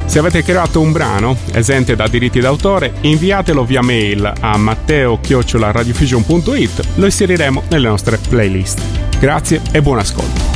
Se avete creato un brano esente da diritti d'autore, inviatelo via mail a matteo@radiofusion.it, lo inseriremo nelle nostre playlist. Grazie e buon ascolto.